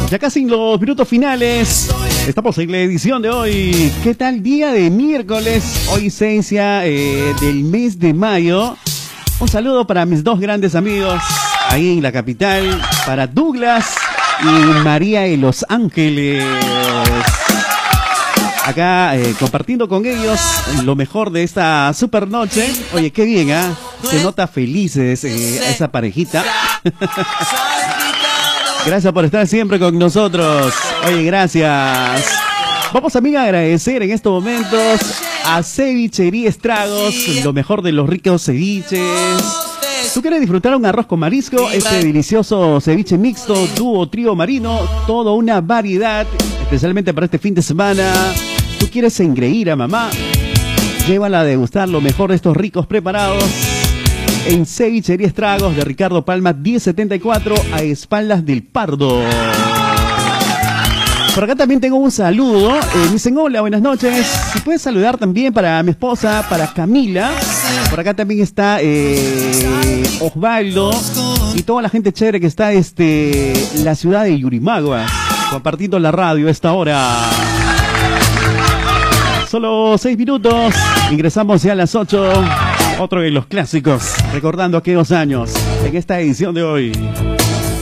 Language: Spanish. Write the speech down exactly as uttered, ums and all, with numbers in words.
Ya casi en los minutos finales. Estamos en la edición de hoy. ¿Qué tal día de miércoles? Hoy seis eh, del mes de mayo. Un saludo para mis dos grandes amigos ahí en la capital. Para Douglas y María de Los Ángeles. Acá eh, compartiendo con ellos lo mejor de esta super noche. Oye, qué bien, ¿ah? ¿eh? Se nota felices eh, esa parejita. Gracias por estar siempre con nosotros. Oye, gracias. Vamos también a agradecer en estos momentos a Cevichería Estragos, lo mejor de los ricos ceviches. ¿Tú quieres disfrutar un arroz con marisco? Este delicioso ceviche mixto, dúo, trío marino, toda una variedad, especialmente para este fin de semana. ¿Tú quieres engreír a mamá? Llévala a degustar lo mejor de estos ricos preparados en Cevichería Estragos de Ricardo Palma diez setenta y cuatro, a espaldas del Pardo. Por acá también tengo un saludo. Eh, me dicen hola, buenas noches. Si puedes saludar también para mi esposa, para Camila. Por acá también está eh, Osvaldo y toda la gente chévere que está este, en la ciudad de Yurimagua, compartiendo la radio a esta hora. Solo seis minutos. Ingresamos ya a las ocho. Otro de los clásicos, recordando aquellos años en esta edición de hoy.